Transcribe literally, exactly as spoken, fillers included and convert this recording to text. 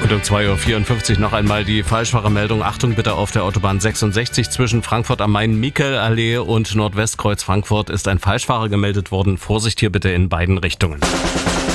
Und um zwei Uhr vierundfünfzig noch einmal die Falschfahrermeldung. Achtung bitte auf der Autobahn sechsundsechzig zwischen Frankfurt am Main, Michelallee und Nordwestkreuz Frankfurt ist ein Falschfahrer gemeldet worden. Vorsicht hier bitte in beiden Richtungen.